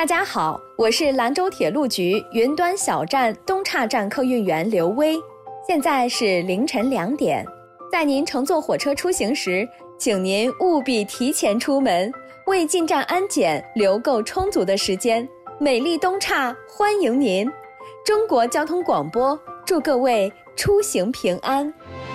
大家好，我是兰州铁路局云端小站东岔站客运员刘薇。现在是凌晨2点，在您乘坐火车出行时，请您务必提前出门，为进站安检留够充足的时间。美丽东岔欢迎您！中国交通广播祝各位出行平安。